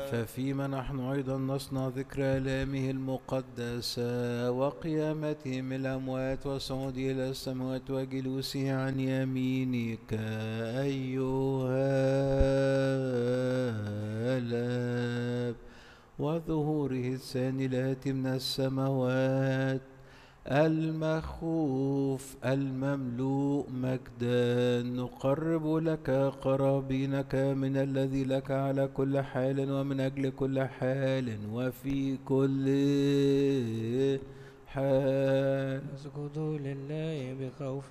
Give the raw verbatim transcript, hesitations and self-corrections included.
ففيما نحن أيضا نصنع ذكر آلامه المقدسة وقيامته من الأموات وصعوده إلى السماوات وجلوسه عن يمينك أيها الآب وظهوره الثاني الآتي من السماوات المخوف المملوء مجدا نقرب لك قرابينك من الذي لك على كل حال ومن أجل كل حال وفي كل حال. اسجدوا لله بخوف